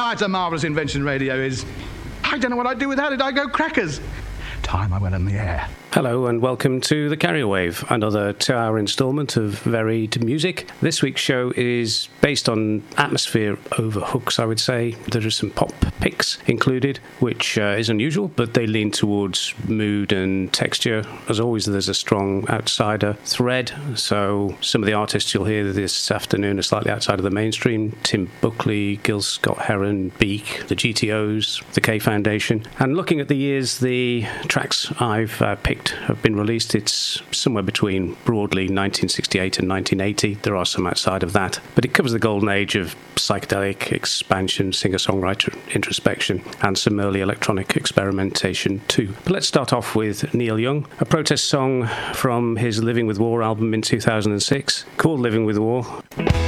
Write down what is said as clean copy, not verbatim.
why it's a marvellous invention, radio is. I don't know what I'd do without it. I'd go crackers. Time I went on the air. Hello and welcome to The Carrier Wave, another 2-hour instalment of varied music. This week's show is based on atmosphere over hooks, I would say. There are some pop picks included, which is unusual, but they lean towards mood and texture. As always, there's a strong outsider thread, so some of the artists you'll hear this afternoon are slightly outside of the mainstream. Tim Buckley, Gil Scott-Heron, Beak, the GTOs, the K Foundation. And looking at the years the tracks I've picked have been released, it's somewhere between broadly 1968 and 1980. There are some outside of that, but it covers the golden age of psychedelic expansion, singer-songwriter introspection, and some early electronic experimentation too. But let's start off with Neil Young, a protest song from his Living with War album in 2006 called Living with War.